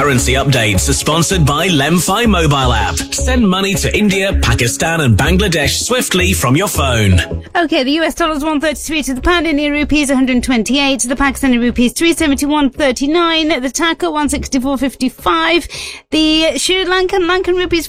Currency updates are sponsored by Lemfi mobile app. Send money to India, Pakistan and Bangladesh swiftly from your phone. Okay, the US dollar is 133 to the pound, Indian rupees 128, the Pakistani rupees 371.39, the taka 164.55, the Sri Lankan rupees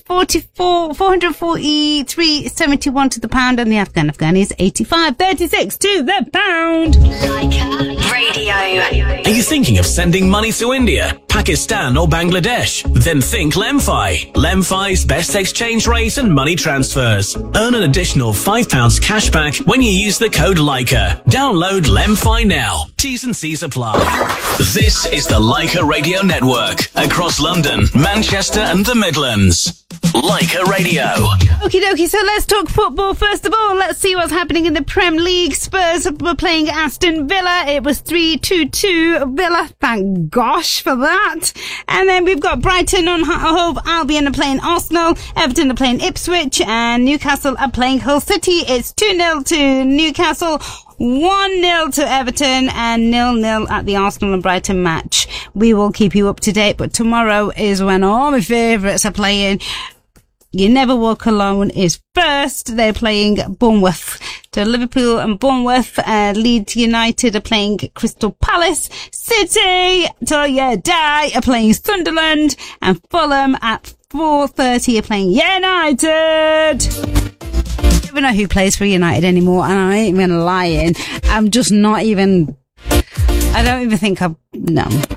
443.71 to the pound, and the Afghan is 85.36 to the pound. Leica Radio. Are you thinking of sending money to India, Pakistan or Bangladesh? Then think Lemfi. Lemfi's best exchange rate and money transfers. Earn an additional £5 cashback when you use the code Leica. Download Lemfi now. T's and C's apply. This is the Leica Radio Network. Across London, Manchester and the Midlands. Leica Radio. Okie dokie, so let's talk football. First of all, let's see what's happening in the Prem League. Spurs were playing Aston Villa. It was 3-2 Villa. Thank gosh for that. And then we've got Brighton on Hove Albion are playing Arsenal. Everton are playing Ipswich. And Newcastle are playing Hull City. It's 2-0 to Newcastle, 1-0 to Everton, and 0-0 at the Arsenal and Brighton match. We will keep you up to date, but tomorrow is when all my favourites are playing. You Never Walk Alone is first. They're playing Bournemouth. So Liverpool and Bournemouth, Leeds United are playing Crystal Palace. City, Till You Die, are playing Sunderland. And Fulham at 4:30 are playing United. I don't even know who plays for United anymore, and I ain't even lying. I'm just not even... I don't